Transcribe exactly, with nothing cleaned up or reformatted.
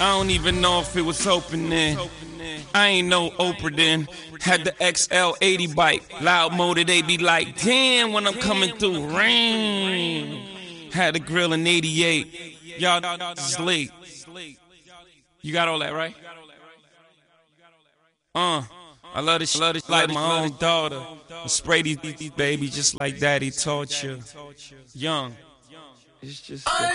I don't even know if it was open then. I ain't no Oprah then. Had the X L eighty bike. Loud motor, they be like, damn, when I'm coming through. Rain. Had the grill in eighty-eight. Y'all is late. You got all that, right? Uh, I love this, love this like my own daughter. I spray these baby just like daddy taught you. Young. It's just